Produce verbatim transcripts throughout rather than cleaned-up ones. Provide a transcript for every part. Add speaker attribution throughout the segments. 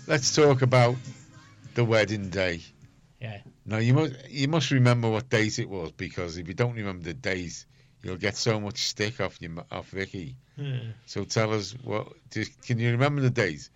Speaker 1: let's talk about the wedding day.
Speaker 2: Yeah.
Speaker 1: Now you must you must remember what days it was, because if you don't remember the days, you'll get so much stick off you off Vicky.
Speaker 2: Hmm.
Speaker 1: So tell us what. Just, can you remember the days?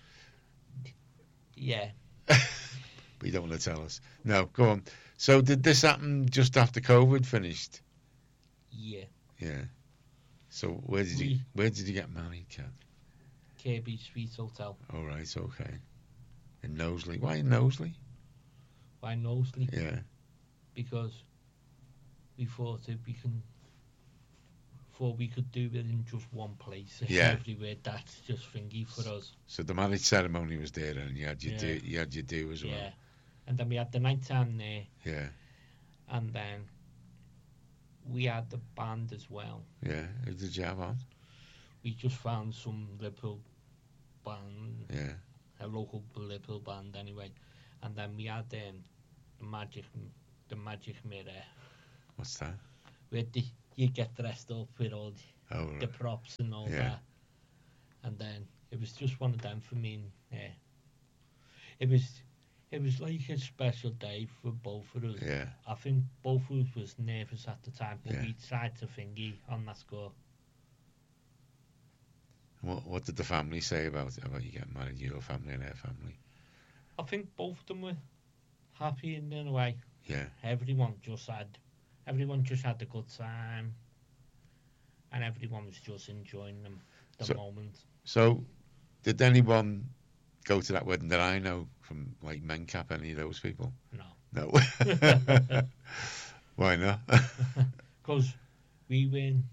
Speaker 2: Yeah.
Speaker 1: But you don't want to tell us. No, go on. So did this happen just after COVID finished?
Speaker 2: Yeah.
Speaker 1: Yeah. So where did you
Speaker 2: We-
Speaker 1: where did you get married, Kat?
Speaker 2: Kirby Suites Hotel.
Speaker 1: All right, okay. In Knowsley. Why in Knowsley?
Speaker 2: By Knowsley.
Speaker 1: Yeah.
Speaker 2: Because we thought if we can thought we could do it in just one place.
Speaker 1: Yeah.
Speaker 2: Everywhere, that's just thingy for us.
Speaker 1: So the marriage ceremony was there, and you had your
Speaker 2: Yeah.
Speaker 1: do, you had your do as well.
Speaker 2: Yeah. And then we had the night time there,
Speaker 1: Yeah.
Speaker 2: and then we had the band as well.
Speaker 1: Yeah. Who did you have on?
Speaker 2: We just found some Liverpool band,
Speaker 1: Yeah.
Speaker 2: a local Liverpool band anyway. And then we had um, the magic, the magic mirror,
Speaker 1: What's that?
Speaker 2: where the, you get dressed up with all the,
Speaker 1: Oh,
Speaker 2: the
Speaker 1: right.
Speaker 2: props and all
Speaker 1: Yeah.
Speaker 2: that. And then it was just one of them for me. And, yeah, it was it was like a special day for both of us.
Speaker 1: Yeah.
Speaker 2: I think both of us was nervous at the time, but
Speaker 1: Yeah.
Speaker 2: we tried to thingy on that score.
Speaker 1: What What did the family say about about you getting married? Your family and their family.
Speaker 2: I think both of them were happy in their way.
Speaker 1: Yeah.
Speaker 2: Everyone just had everyone just had a good time, and everyone was just enjoying them the
Speaker 1: So-
Speaker 2: moment.
Speaker 1: So, did anyone go to that wedding that I know from like Mencap? Any of those people?
Speaker 2: No,
Speaker 1: No. Why not?
Speaker 2: because we win.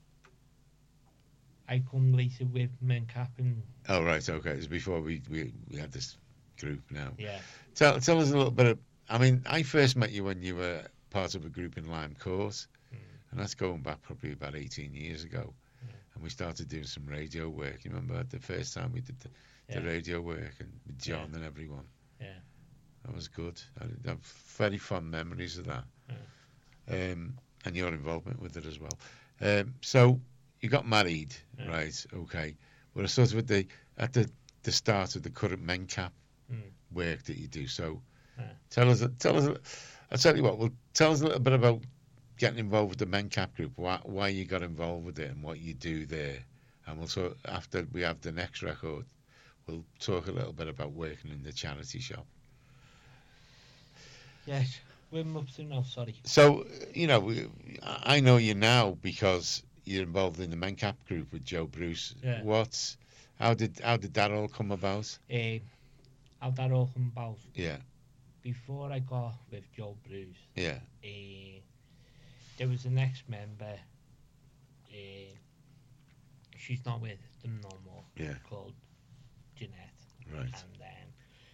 Speaker 2: I come later with Mencap and
Speaker 1: Oh right, okay. It was before we, we, we had this group now.
Speaker 2: yeah,
Speaker 1: Tell tell us a little bit of. I mean, I first met you when you were part of a group in Lime Court,
Speaker 2: Mm.
Speaker 1: and that's going back probably about eighteen years ago.
Speaker 2: Yeah.
Speaker 1: And we started doing some radio work. You remember the first time we did the, the
Speaker 2: Yeah.
Speaker 1: radio work, and with John
Speaker 2: Yeah.
Speaker 1: and everyone.
Speaker 2: Yeah.
Speaker 1: That was good. I I have very fond memories of that. Um, and your involvement with it as well. Um, so you got married,
Speaker 2: Yeah.
Speaker 1: right? Okay. Well, sort of at the at the, the start of the current Mencap
Speaker 2: Mm.
Speaker 1: work that you do. So
Speaker 2: Yeah.
Speaker 1: tell us, tell us. I'll tell you what. Well, tell us a little bit about getting involved with the Mencap group. Why, why you got involved with it and what you do there. And we'll talk after we have the next record. We'll talk a little bit about working in the charity shop.
Speaker 2: Yes, we're up to now. Sorry.
Speaker 1: So, you know, we- I know you now because you're involved in the Mencap group with Joe Bruce.
Speaker 2: Yeah.
Speaker 1: What's how did how did that all come about?
Speaker 2: Uh, how that all come about?
Speaker 1: Yeah,
Speaker 2: Before I got with Joe Bruce,
Speaker 1: yeah,
Speaker 2: uh, there was an ex-member. Uh, she's not with them no more.
Speaker 1: Yeah.
Speaker 2: Called Jeanette,
Speaker 1: right.
Speaker 2: and then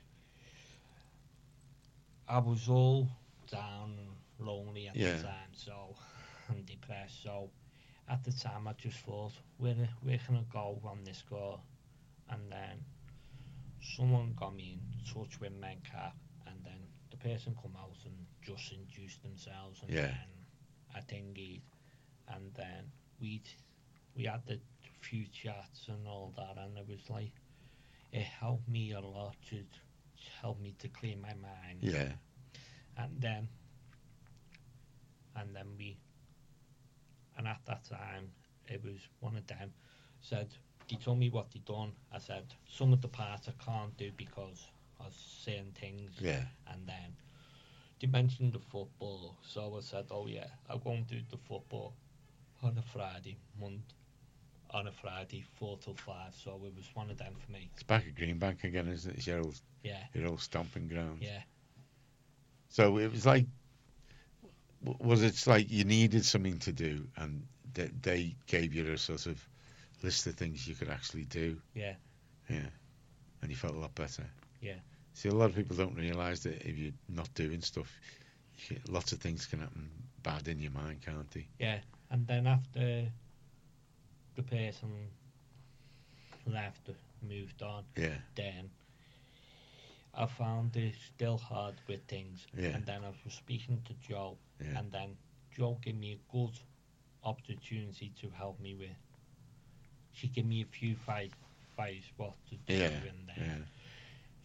Speaker 2: I was all down and lonely at
Speaker 1: Yeah.
Speaker 2: the time, so and depressed. So at the time, I just thought, where where can I go on this go? And then someone got me in touch with Mencap, and then the person come out and just introduced themselves, and
Speaker 1: Yeah.
Speaker 2: then I thingied, and then we we had the few chats and all that, and it was like it helped me a lot to help me to clear my mind.
Speaker 1: Yeah,
Speaker 2: And then and then we and at that time it was one of them said they told me what they done. I said some of the parts I can't do because of certain things,
Speaker 1: yeah,
Speaker 2: and then they mentioned the football, so I said, oh yeah, I'll go and do the football on a Friday month on a Friday four till five, so it was one of them for me.
Speaker 1: it's back at Greenbank again, isn't it? It's your old
Speaker 2: Yeah,
Speaker 1: your old stomping ground.
Speaker 2: yeah.
Speaker 1: So it was like, w- was it like you needed something to do, and they, they gave you a sort of list of things you could actually do.
Speaker 2: Yeah.
Speaker 1: Yeah, and you felt a lot better.
Speaker 2: Yeah.
Speaker 1: See, a lot of people don't realise that if you're not doing stuff, you can, lots of things can happen bad in your mind, can't they?
Speaker 2: Yeah, and then after the person left, moved on,
Speaker 1: Yeah,
Speaker 2: then I found it still hard with things.
Speaker 1: Yeah.
Speaker 2: And then I was speaking to Joe,
Speaker 1: yeah,
Speaker 2: and then Joe gave me a good opportunity to help me with. She gave me a few five advice what to do,
Speaker 1: yeah,
Speaker 2: and then
Speaker 1: yeah,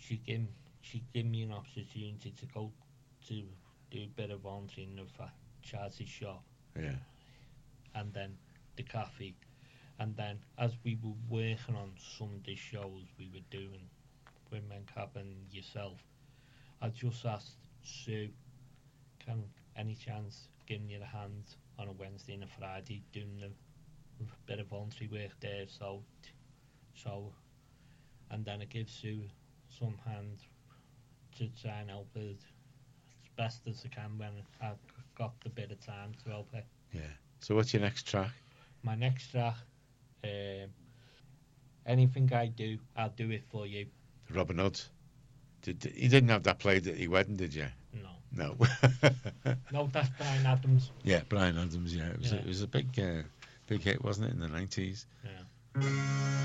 Speaker 2: she gave she gave me an opportunity to go to do a bit of volunteering of a charity shop.
Speaker 1: Yeah.
Speaker 2: And then the cafe. And then as we were working on some of the shows we were doing with Mencap and yourself, I just asked Sue, can any chance giving you the hand on a Wednesday and a Friday doing a bit of voluntary work there, so so and then I give Sue some hand to try and help it as best as I can when I've got the bit of time to help her.
Speaker 1: Yeah. So what's your next track?
Speaker 2: My next track, um, anything I do, I'll do it for you.
Speaker 1: Robin Hood. Did, you didn't have that played at your wedding, did you?
Speaker 2: No.
Speaker 1: No.
Speaker 2: No, that's Brian Adams.
Speaker 1: Yeah, Brian Adams. Yeah, it was
Speaker 2: Yeah.
Speaker 1: A, it was a big, uh, big hit, wasn't it, in the nineties?
Speaker 2: Yeah.